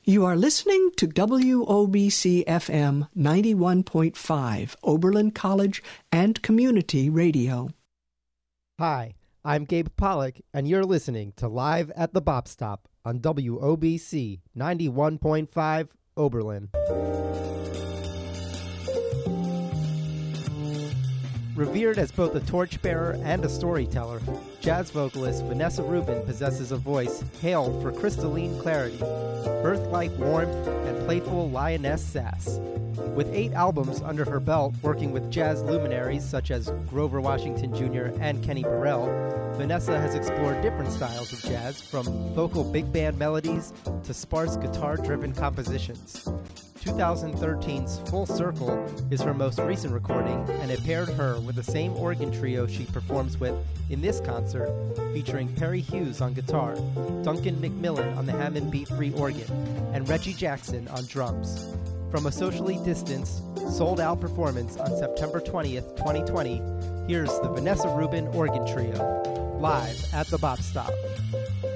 You are listening to WOBC-FM 91.5, Oberlin College and Community Radio. Hi, I'm Gabe Pollock, and you're listening to Live at the Bop Stop on WOBC 91.5, Oberlin. Revered as both a torchbearer and a storyteller, jazz vocalist Vanessa Rubin possesses a voice hailed for crystalline clarity, earth-like warmth, and playful lioness sass. With 8 albums under her belt working with jazz luminaries such as Grover Washington Jr. and Kenny Burrell, Vanessa has explored different styles of jazz, from vocal big band melodies to sparse guitar-driven compositions. 2013's Full Circle is her most recent recording, and it paired her with the same organ trio she performs with in this concert, featuring Perry Hughes on guitar, Duncan McMillan on the Hammond B3 organ, and Reggie Jackson on drums. From a socially distanced, sold-out performance on September 20th, 2020, here's the Vanessa Rubin Organ Trio, live at the Bop Stop.